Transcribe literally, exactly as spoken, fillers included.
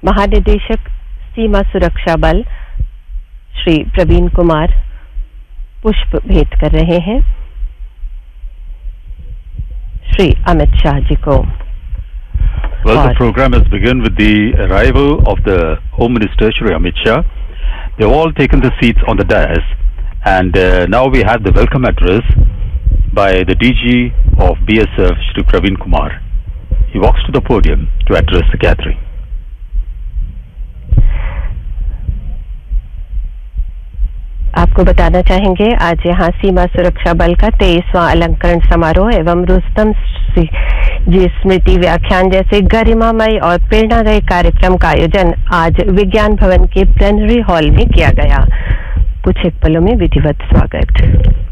महानिदेशक सीमा सुरक्षा बल श्री प्रवीण कुमार पुष्प भेंट कर रहे हैं श्री अमित शाह जी को। Well, the program has begun with the arrival of the Home Minister Shri Amit Shah. They've all taken the seats on the dais, and uh, now we have the welcome address by the D G of B S F Shri Praveen Kumar. He walks to the podium to address the gathering. आपको बताना चाहेंगे आज यहाँ सीमा सुरक्षा बल का तेईसवां अलंकरण समारोह एवं रुस्तम जी स्मृति व्याख्यान जैसे गरिमामय और प्रेरणादायी कार्यक्रम का आयोजन आज विज्ञान भवन के प्लेनरी हॉल में किया गया। कुछ एक पलों में विधिवत स्वागत।